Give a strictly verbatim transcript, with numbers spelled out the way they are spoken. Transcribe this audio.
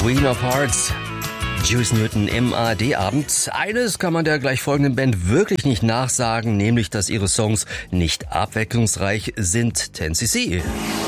Queen of Hearts, Juice Newton im A R D-Abend. Eines kann man der gleich folgenden Band wirklich nicht nachsagen, nämlich, dass ihre Songs nicht abwechslungsreich sind. ten C C.